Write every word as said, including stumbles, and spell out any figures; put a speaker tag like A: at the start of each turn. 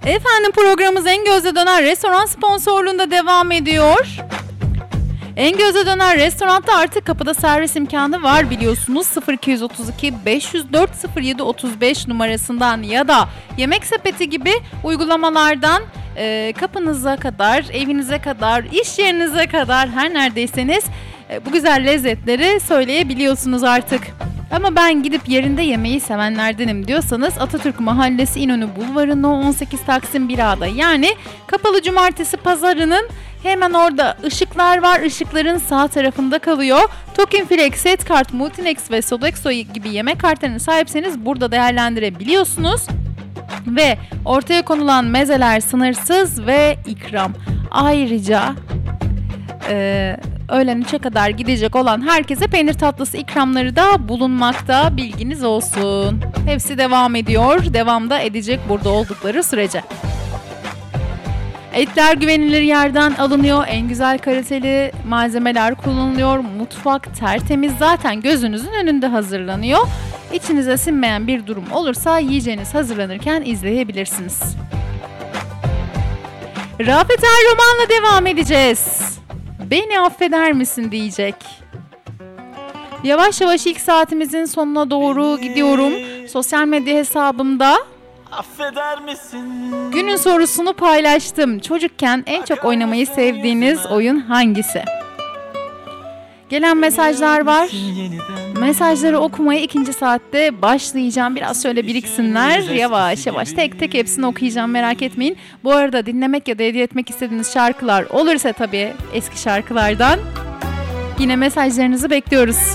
A: Efendim programımız En Göz'e Döner Restoran sponsorluğunda devam ediyor. En Göz'e Döner Restoran'da artık kapıda servis imkanı var biliyorsunuz. sıfır iki otuz iki beş yüz dört sıfır yedi otuz beş numarasından ya da Yemek Sepeti gibi uygulamalardan e, kapınıza kadar, evinize kadar, iş yerinize kadar her neredeyseniz e, bu güzel lezzetleri söyleyebiliyorsunuz artık. Ama ben gidip yerinde yemeği sevenlerdenim diyorsanız Atatürk Mahallesi İnönü Bulvarı No on sekiz Taksim bir A'da, yani kapalı cumartesi pazarının hemen orada ışıklar var. Işıkların sağ tarafında kalıyor. Token Flex, Setkart, Multinex ve Sodexo gibi yemek kartlarına sahipseniz burada değerlendirebiliyorsunuz. Ve ortaya konulan mezeler sınırsız ve ikram. Ayrıca Ee, öğlen üçe kadar gidecek olan herkese peynir tatlısı ikramları da bulunmakta, bilginiz olsun. Hepsi devam ediyor, devamda edecek burada oldukları sürece. Etler güvenilir yerden alınıyor, en güzel kaliteli malzemeler kullanılıyor, mutfak tertemiz, zaten gözünüzün önünde hazırlanıyor. İçinize sinmeyen bir durum olursa yiyeceğiniz hazırlanırken izleyebilirsiniz. Rafet Er Roman'la devam edeceğiz. Beni affeder misin diyecek. Yavaş yavaş ilk saatimizin sonuna doğru gidiyorum. Sosyal medya hesabımda affeder misin? Günün sorusunu paylaştım. Çocukken en çok oynamayı sevdiğiniz oyun hangisi? Gelen mesajlar var. Mesajları okumaya ikinci saatte başlayacağım. Biraz şöyle biriksinler. Yavaş yavaş tek tek hepsini okuyacağım, merak etmeyin. Bu arada dinlemek ya da hediye etmek istediğiniz şarkılar olursa tabii eski şarkılardan yine mesajlarınızı bekliyoruz.